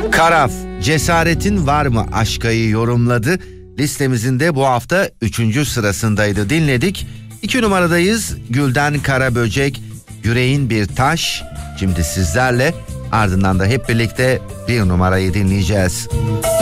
Karaf, cesaretin var mı aşkayı yorumladı. Listemizin de bu hafta 3. sırasındaydı, dinledik. 2 numaradayız, Gülden Karaböcek, Yüreğin Bir Taş. Şimdi sizlerle, ardından da hep birlikte 1 numarayı dinleyeceğiz.